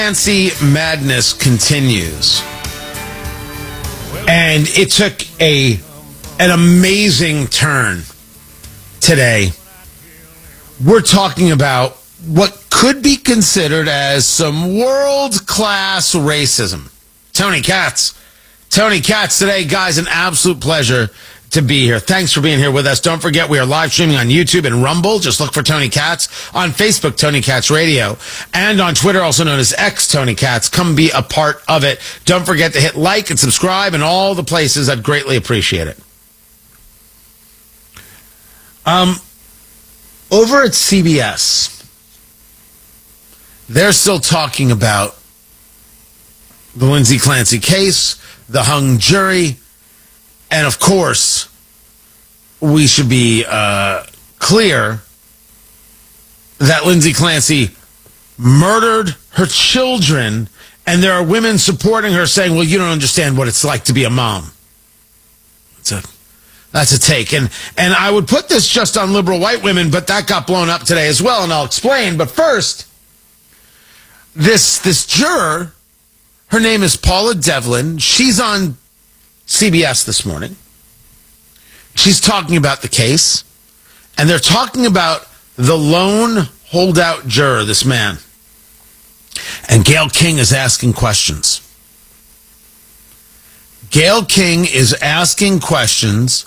Fancy madness continues. And it took an amazing turn today. We're talking about what could be considered as some world-class racism. Tony Katz today, guys, an absolute pleasure to be here. Thanks for being here with us. Don't forget, we are live streaming on YouTube and Rumble. Just look for Tony Katz. On Facebook, Tony Katz Radio. And on Twitter, also known as X Tony Katz. Come be a part of it. Don't forget to hit like and subscribe in all the places. I'd greatly appreciate it. Over at CBS, they're still talking about the Lindsay Clancy case, the hung jury, and of course, we should be clear that Lindsay Clancy murdered her children, and there are women supporting her saying, well, you don't understand what it's like to be a mom. That's a take. And I would put this just on liberal white women, but that got blown up today as well, and I'll explain. But first, this juror, her name is Paula Devlin. She's on CBS this morning. She's talking about the case, and they're talking about the lone holdout juror, this man. And Gayle King is asking questions. Gayle King is asking questions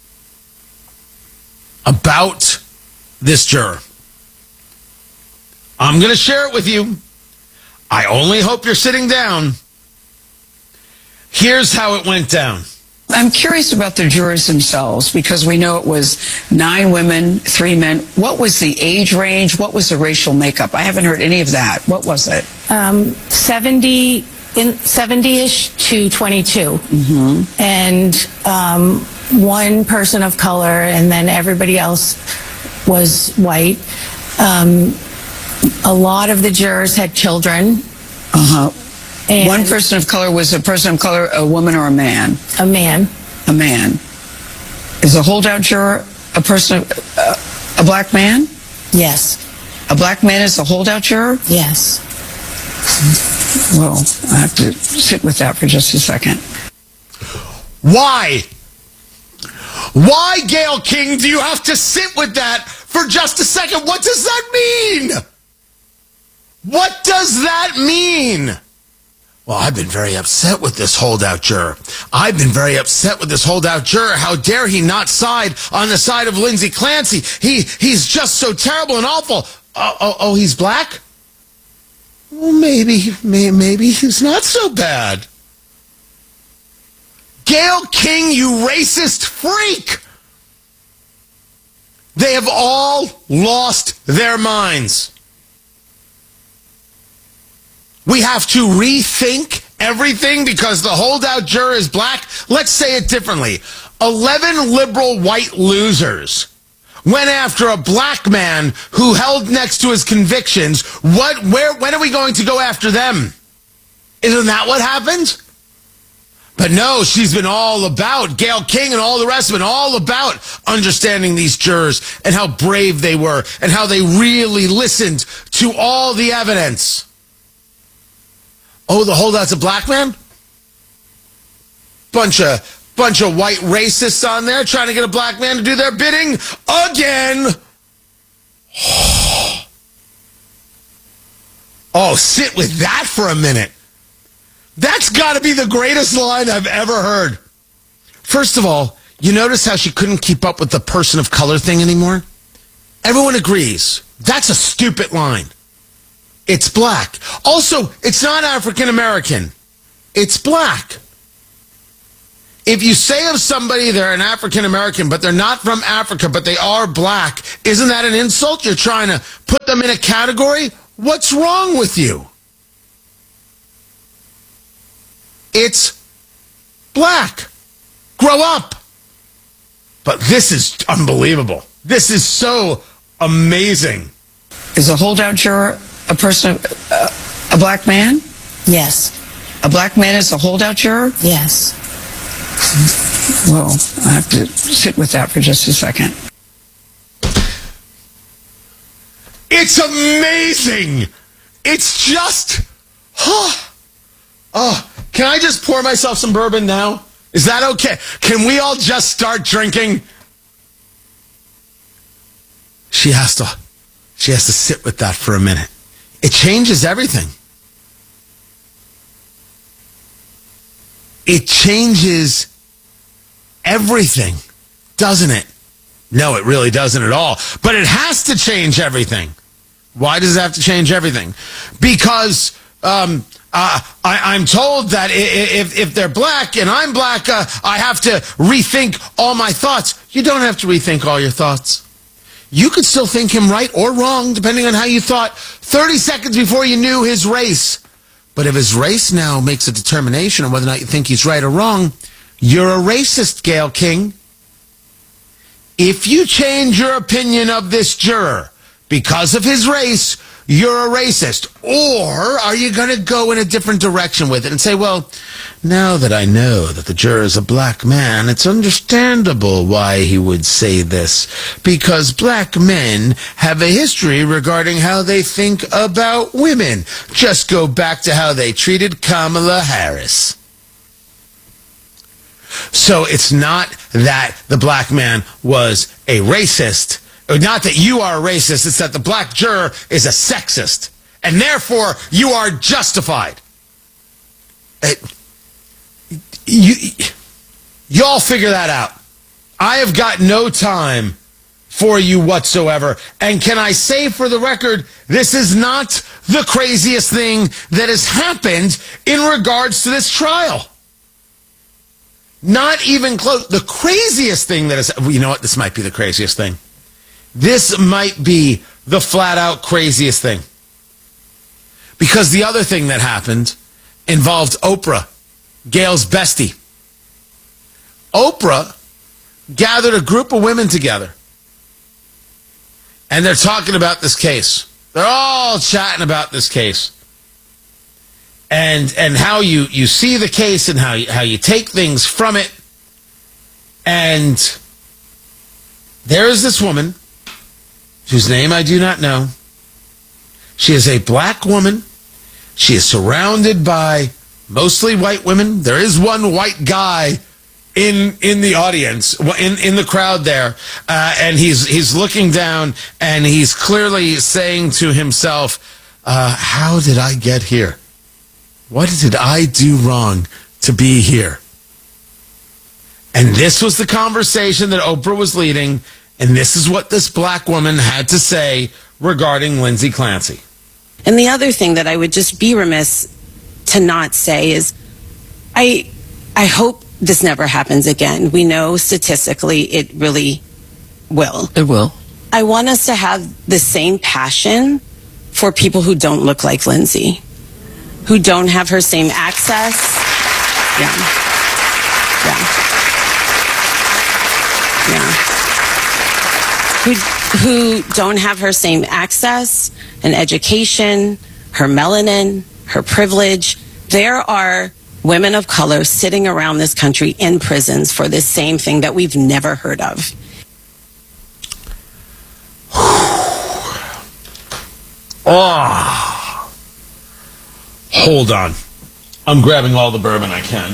about this juror. I'm going to share it with you. I only hope you're sitting down. Here's how it went down. I'm curious about the jurors themselves, because we know it was 9 women, 3 men. What was the age range? What was the racial makeup? I haven't heard any of that. What was it? 70-ish to 22. Mm-hmm. And 1 person of color, and then everybody else was white. A lot of the jurors had children. Uh-huh. And 1 person of color was a person of color, a woman or a man? A man. A man. Is a holdout juror a person, a black man? Yes. A black man is a holdout juror? Yes. Well, I have to sit with that for just a second. Why? Why, Gayle King, do you have to sit with that for just a second? What does that mean? What does that mean? Well, I've been very upset with this holdout juror. I've been very upset with this holdout juror. How dare he not side on the side of Lindsay Clancy? He's just so terrible and awful. Oh, he's black? Well, maybe he's not so bad. Gayle King, you racist freak! They have all lost their minds. We have to rethink everything because the holdout juror is black. Let's say it differently. 11 liberal white losers went after a black man who held next to his convictions. When are we going to go after them? Isn't that what happened? But no, she's been all about, Gayle King and all the rest of it, all about understanding these jurors and how brave they were and how they really listened to all the evidence. Oh, the holdout's a black man? Bunch of white racists on there trying to get a black man to do their bidding again. Oh, sit with that for a minute. That's got to be the greatest line I've ever heard. First of all, you notice how she couldn't keep up with the person of color thing anymore? Everyone agrees. That's a stupid line. It's black. Also, it's not African American. It's black. If you say of somebody they're an African American, but they're not from Africa, but they are black, isn't that an insult? You're trying to put them in a category? What's wrong with you? It's black. Grow up. But this is unbelievable. This is so amazing. Is a holdout juror a person, a black man? Yes. A black man is a holdout juror? Yes. Well, I have to sit with that for just a second. It's amazing. It's just Oh, can I just pour myself some bourbon now? Is that okay? Can we all just start drinking? She has to sit with that for a minute. It changes everything. It changes everything, doesn't it? No, it really doesn't at all. But it has to change everything. Why does it have to change everything? Because I'm told that if they're black and I'm black, I have to rethink all my thoughts. You don't have to rethink all your thoughts. You could still think him right or wrong, depending on how you thought 30 seconds before you knew his race. But if his race now makes a determination on whether or not you think he's right or wrong, you're a racist, Gayle King. If you change your opinion of this juror because of his race, you're a racist. Or are you going to go in a different direction with it and say, well, now that I know that the juror is a black man, it's understandable why he would say this, because black men have a history regarding how they think about women. Just go back to how they treated Kamala Harris. So it's not that the black man was a racist. Not that you are a racist. It's that the black juror is a sexist. And therefore, you are justified. You all figure that out. I have got no time for you whatsoever. And can I say for the record, this is not the craziest thing that has happened in regards to this trial. Not even close. The craziest thing that is, you know what? This might be the craziest thing. This might be the flat out craziest thing. Because the other thing that happened involved Oprah, Gayle's bestie. Oprah gathered a group of women together. And they're talking about this case. They're all chatting about this case. And how you see the case and how you take things from it. And there is this woman whose name I do not know. She is a black woman. She is surrounded by mostly white women. There is one white guy in the audience, in the crowd there, and he's looking down and he's clearly saying to himself, how did I get here? What did I do wrong to be here? And this was the conversation that Oprah was leading, and this is what this black woman had to say regarding Lindsay Clancy. And the other thing that I would just be remiss to not say is I hope this never happens again. We know statistically it really will. It will. I want us to have the same passion for people who don't look like Lindsay, who don't have her same access. Who don't have her same access and education, her melanin, her privilege. There are women of color sitting around this country in prisons for this same thing that we've never heard of. Oh. Hold on. I'm grabbing all the bourbon I can.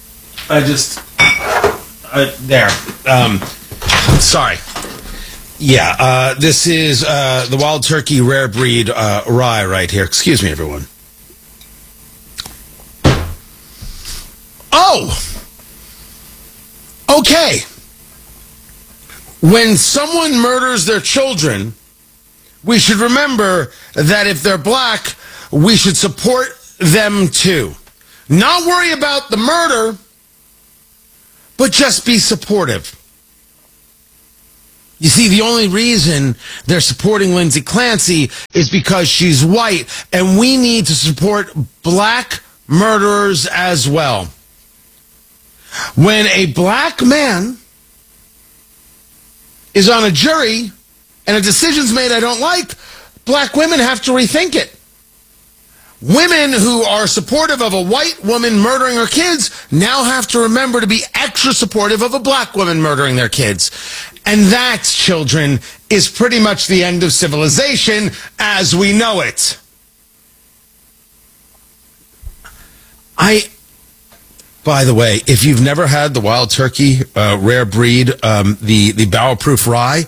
There. Sorry. Yeah, this is the Wild Turkey Rare Breed rye right here. Excuse me, everyone. Oh! Okay. When someone murders their children, we should remember that if they're black, we should support them too. Not worry about the murder, but just be supportive. You see, the only reason they're supporting Lindsay Clancy is because she's white, and we need to support black murderers as well. When a black man is on a jury and a decision's made I don't like, black women have to rethink it. Women who are supportive of a white woman murdering her kids now have to remember to be extra supportive of a black woman murdering their kids. And that, children, is pretty much the end of civilization as we know it. By the way, if you've never had the Wild Turkey rare breed, the barrel-proof rye,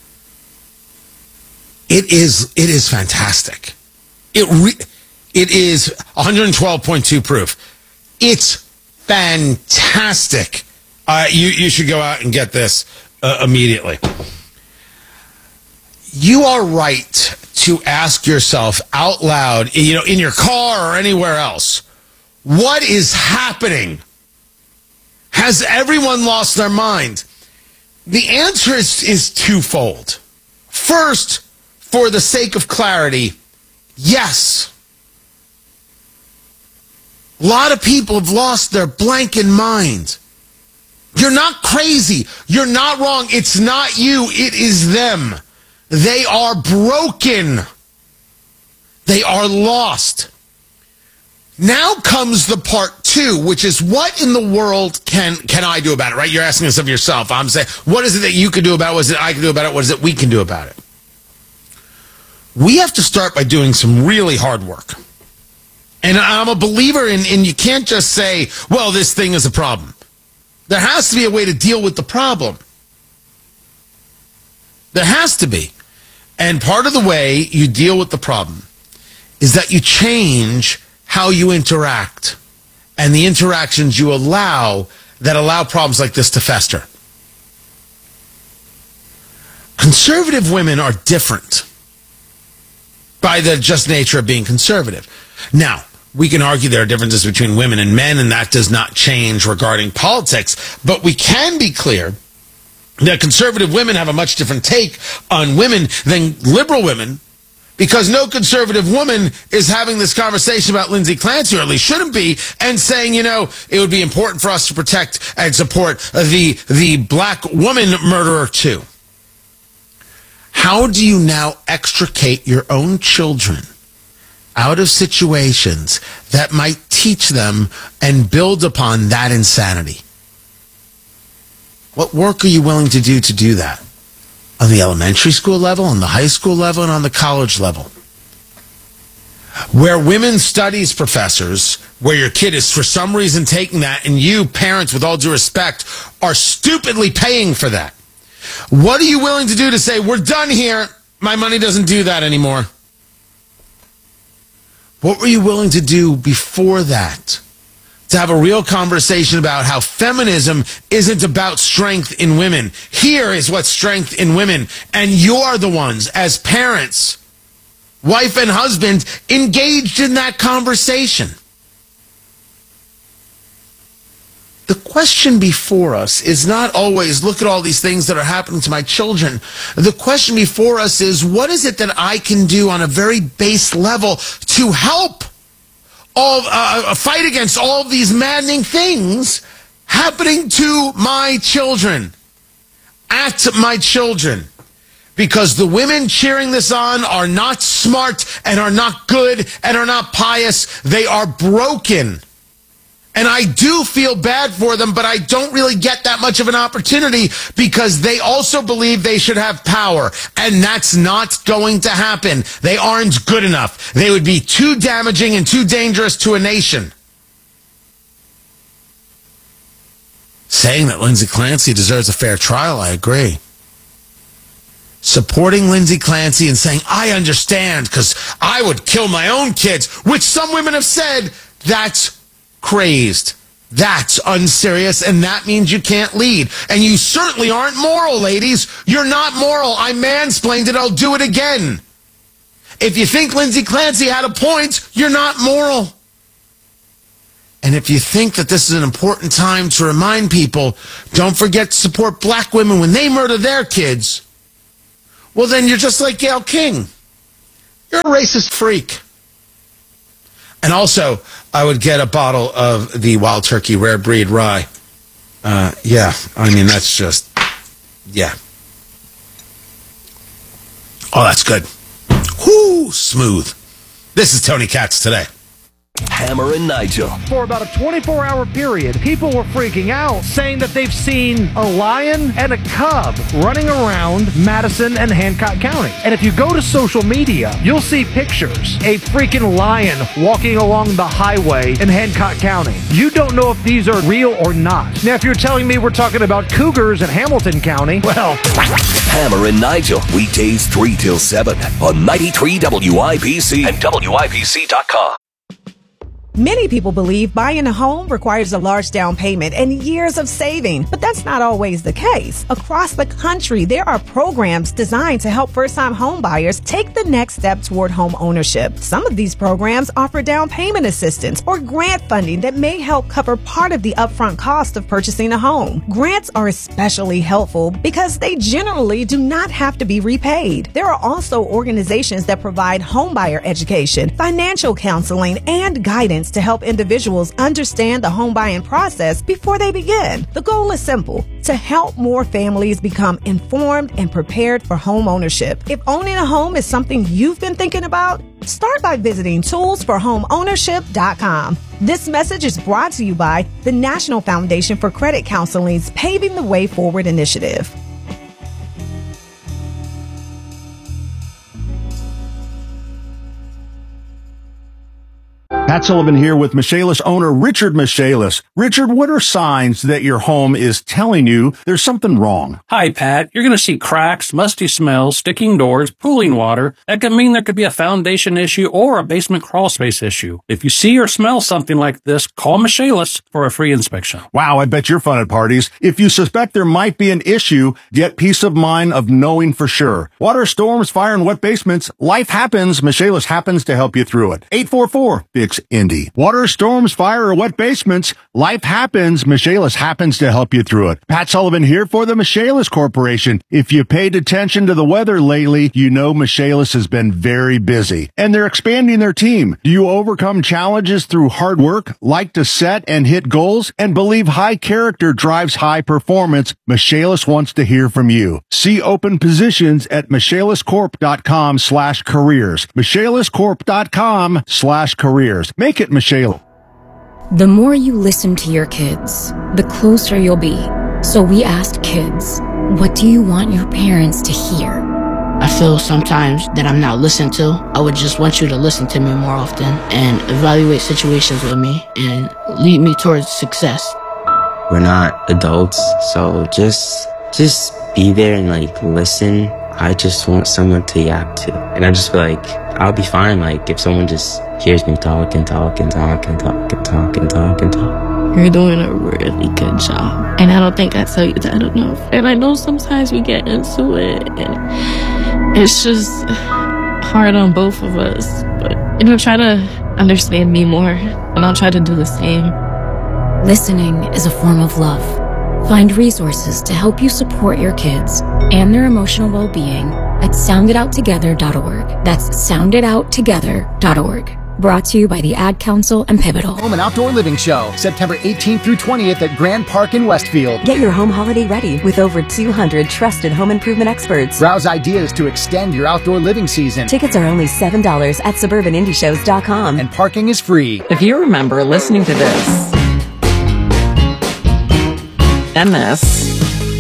it is fantastic. It is 112.2 proof. It's fantastic. You should go out and get this immediately. You are right to ask yourself out loud, in your car or anywhere else, what is happening? Has everyone lost their mind? The answer is twofold. First, for the sake of clarity, yes. A lot of people have lost their blanking mind. You're not crazy. You're not wrong. It's not you. It is them. They are broken. They are lost. Now comes the part two, which is what in the world can I do about it, right? You're asking this of yourself. I'm saying, what is it that you can do about it? What is it I can do about it? What is it we can do about it? We have to start by doing some really hard work. And I'm a believer in you can't just say, well, this thing is a problem. There has to be a way to deal with the problem. There has to be. And part of the way you deal with the problem is that you change how you interact and the interactions you allow that allow problems like this to fester. Conservative women are different by the just nature of being conservative. Now, we can argue there are differences between women and men, and that does not change regarding politics, but we can be clear that conservative women have a much different take on women than liberal women, because no conservative woman is having this conversation about Lindsay Clancy, or at least shouldn't be, and saying, it would be important for us to protect and support the black woman murderer too. How do you now extricate your own children out of situations that might teach them and build upon that insanity? What work are you willing to do that? On the elementary school level, on the high school level, and on the college level? Where women's studies professors, where your kid is for some reason taking that, and you, parents, with all due respect, are stupidly paying for that. What are you willing to do to say, we're done here, my money doesn't do that anymore? What were you willing to do before that? To have a real conversation about how feminism isn't about strength in women. Here is what's strength in women. And you're the ones, as parents, wife and husband, engaged in that conversation. The question before us is not always, look at all these things that are happening to my children. The question before us is, what is it that I can do on a very base level to help fight against all of these maddening things happening to my children, at my children? Because the women cheering this on are not smart and are not good and are not pious. They are broken. And I do feel bad for them, but I don't really get that much of an opportunity because they also believe they should have power. And that's not going to happen. They aren't good enough. They would be too damaging and too dangerous to a nation. Saying that Lindsay Clancy deserves a fair trial, I agree. Supporting Lindsay Clancy and saying, I understand because I would kill my own kids, which some women have said, that's crazed. That's unserious, and that means you can't lead. And you certainly aren't moral, ladies. You're not moral. I mansplained it. I'll do it again. If you think Lindsay Clancy had a point, you're not moral. And if you think that this is an important time to remind people, don't forget to support black women when they murder their kids, well, then you're just like Gayle King. You're a racist freak. And also, I would get a bottle of the Wild Turkey rare breed rye. Yeah, I mean, that's just, yeah. Oh, that's good. Whoo, smooth. This is Tony Katz Today. Hammer and Nigel. For about a 24-hour period, people were freaking out, saying that they've seen a lion and a cub running around Madison and Hancock County. And if you go to social media, you'll see pictures. A freaking lion walking along the highway in Hancock County. You don't know if these are real or not. Now, if you're telling me we're talking about cougars in Hamilton County, well... Hammer and Nigel, weekdays 3 till 7 on 93 WIBC and WIBC.com. Many people believe buying a home requires a large down payment and years of saving, but that's not always the case. Across the country, there are programs designed to help first-time home buyers take the next step toward home ownership. Some of these programs offer down payment assistance or grant funding that may help cover part of the upfront cost of purchasing a home. Grants are especially helpful because they generally do not have to be repaid. There are also organizations that provide homebuyer education, financial counseling, and guidance to help individuals understand the home buying process before they begin. The goal is simple: to help more families become informed and prepared for home ownership. If owning a home is something you've been thinking about, start by visiting toolsforhomeownership.com. This message is brought to you by the National Foundation for Credit Counseling's Paving the Way Forward initiative. Pat Sullivan here with Michaelis owner Richard Michaelis. Richard, what are signs that your home is telling you there's something wrong? Hi, Pat. You're going to see cracks, musty smells, sticking doors, pooling water. That could mean there could be a foundation issue or a basement crawl space issue. If you see or smell something like this, call Michaelis for a free inspection. Wow, I bet you're fun at parties. If you suspect there might be an issue, get peace of mind of knowing for sure. Water, storms, fire, and wet basements, life happens. Michaelis happens to help you through it. 844-FIX-INDY. Water, storms, fire, or wet basements, life happens. Michaelis happens to help you through it. Pat Sullivan here for the Michaelis Corporation. If you paid attention to the weather lately, you know Michaelis has been very busy. And they're expanding their team. Do you overcome challenges through hard work, like to set and hit goals, and believe high character drives high performance? Michaelis wants to hear from you. See open positions at michaeliscorp.com/careers. michaeliscorp.com/careers. Make it Michaelis. The more you listen to your kids, the closer you'll be. So we asked kids, what do you want your parents to hear? I feel sometimes that I'm not listened to. I would just want you to listen to me more often and evaluate situations with me and lead me towards success. We're not adults, so just be there and listen. I just want someone to yap to. And I just feel like I'll be fine if someone just hears me talk and talk and talk and talk and talk and talk and talk. You're doing a really good job. And I don't think I tell you that enough. And I know sometimes we get into it and it's just hard on both of us. But, try to understand me more and I'll try to do the same. Listening is a form of love. Find resources to help you support your kids and their emotional well-being at sounditouttogether.org. That's sounditouttogether.org. Brought to you by the Ad Council and Pivotal. Home and Outdoor Living Show, September 18th through 20th at Grand Park in Westfield. Get your home holiday ready with over 200 trusted home improvement experts. Browse ideas to extend your outdoor living season. Tickets are only $7 at suburbanindieshows.com. And parking is free. If you remember listening to this, and this,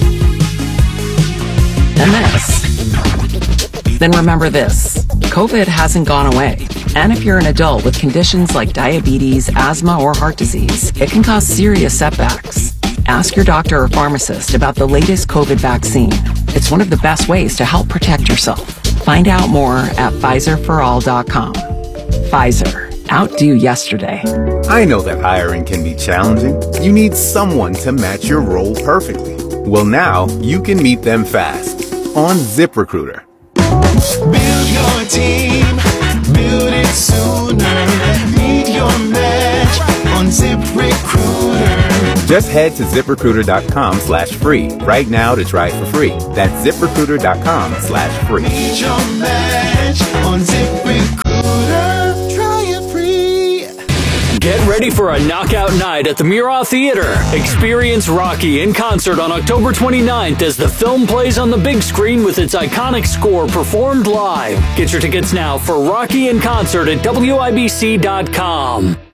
then remember this. COVID hasn't gone away. And if you're an adult with conditions like diabetes, asthma, or heart disease, it can cause serious setbacks. Ask your doctor or pharmacist about the latest COVID vaccine. It's one of the best ways to help protect yourself. Find out more at PfizerForAll.com. Pfizer. Outdo yesterday. I know that hiring can be challenging. You need someone to match your role perfectly. Well, now you can meet them fast on ZipRecruiter. Build your team, build it sooner. Meet your match on ZipRecruiter. Just head to ZipRecruiter.com/free right now to try it for free. That's ZipRecruiter.com/free. Meet your match on ZipRecruiter. Try it free. Get ready for a knockout night at the Murat Theater. Experience Rocky in concert on October 29th as the film plays on the big screen with its iconic score performed live. Get your tickets now for Rocky in concert at WIBC.com.